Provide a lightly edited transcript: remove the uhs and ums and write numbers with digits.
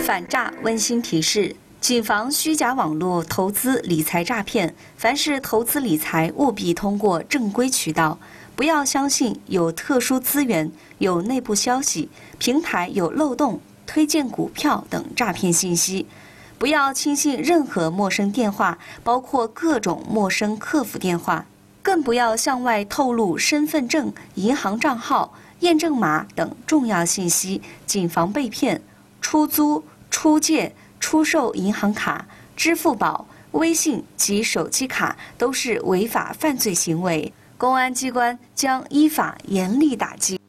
反诈温馨提示：谨防虚假网络投资理财诈骗。凡是投资理财，务必通过正规渠道，不要相信有特殊资源、有内部消息、平台有漏洞、推荐股票等诈骗信息。不要轻信任何陌生电话，包括各种陌生客服电话。更不要向外透露身份证、银行账号、验证码等重要信息，谨防被骗。出租、出借、出售银行卡、支付宝、微信及手机卡都是违法犯罪行为，公安机关将依法严厉打击。